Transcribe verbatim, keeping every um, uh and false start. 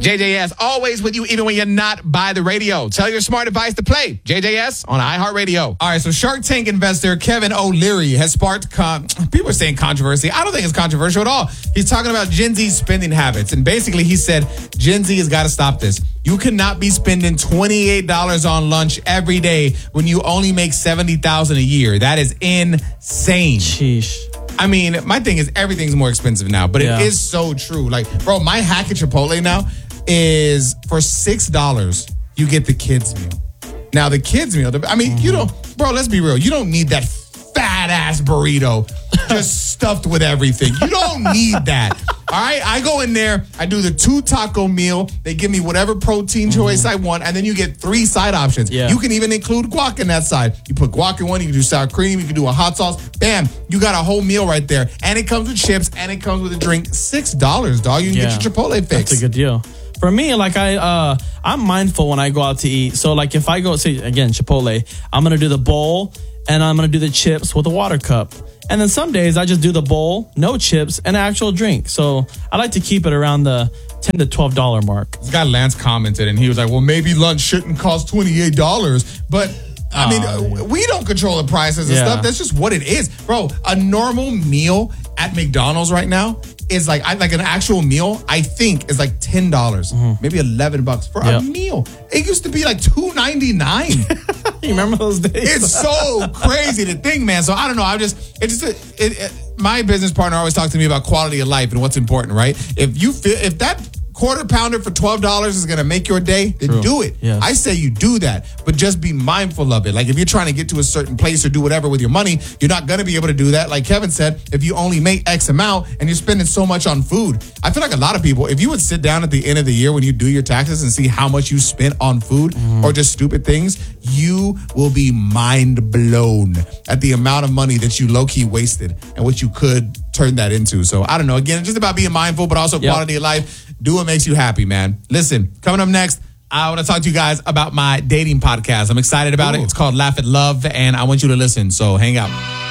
J J S, always with you, even when you're not by the radio. Tell your smart device to play J J S on iHeartRadio. All right, so Shark Tank investor Kevin O'Leary has sparked, con- people are saying controversy. I don't think it's controversial at all. He's talking about Gen Z's spending habits. And basically, he said, Gen Z has got to stop this. You cannot be spending twenty-eight dollars on lunch every day when you only make seventy thousand dollars a year. That is insane. Sheesh. I mean, my thing is everything's more expensive now, but Yeah. it is so true. Like, bro, my hack at Chipotle now is for six dollars, you get the kids meal. Now, the kids meal, I mean, mm. you don't, bro, let's be real. You don't need that fat ass burrito just stuffed with everything. You don't need that. All right, I go in there, I do the two taco meal. They give me whatever protein choice mm. I want, and then you get three side options. Yeah. You can even include guac in that side. You put guac in one, you can do sour cream, you can do a hot sauce. Bam, you got a whole meal right there. And it comes with chips, and it comes with a drink. six dollars, dog. You can yeah. get your Chipotle fix. That's a good deal. For me, like I, uh, I'm mindful when I go out to eat. So like if I go, say again, Chipotle, I'm going to do the bowl and I'm going to do the chips with a water cup. And then some days I just do the bowl, no chips, and an actual drink. So I like to keep it around the ten to twelve dollars mark. This guy Lance commented and he was like, well, maybe lunch shouldn't cost twenty-eight dollars. But I mean, uh, we don't control the prices and yeah. stuff. That's just what it is. Bro, a normal meal at McDonald's right now is like, I, like an actual meal, I think is like ten dollars, mm-hmm. maybe eleven bucks for yep. a meal. It used to be like two ninety-nine. You remember those days? It's so crazy to think, man. So I don't know. I just, it's just, it, it, my business partner always talks to me about quality of life and what's important, right? If you feel, if that quarter pounder for twelve dollars is going to make your day, then True. do it. Yes. I say you do that, but just be mindful of it. Like if you're trying to get to a certain place or do whatever with your money, you're not going to be able to do that. Like Kevin said, if you only make X amount and you're spending so much on food. I feel like a lot of people, if you would sit down at the end of the year when you do your taxes and see how much you spent on food mm. or just stupid things, you will be mind blown at the amount of money that you low-key wasted and what you could turn that into. So I don't know. Again, it's just about being mindful, but also yep. quality of life. Do what makes you happy, man. Listen, coming up next, I want to talk to you guys about my dating podcast. I'm excited about Ooh. it. It's called Laugh at Love, and I want you to listen. So hang out.